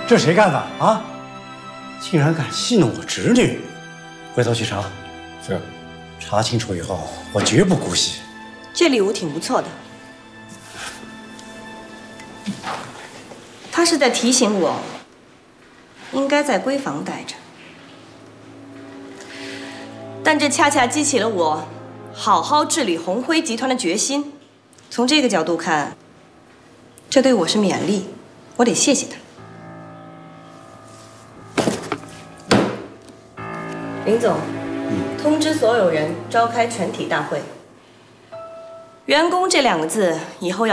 这谁干的啊？竟然敢戏弄我侄女！回头去查。 是。 查清楚以后，我绝不姑息。 这礼物挺不错的。他是在提醒我，应该在闺房待着。但这恰恰激起了我好好治理鸿辉集团的决心。从这个角度看，这对我是勉励，我得谢谢他。林总，通知所有人召开全体大会。员工这2个字以后要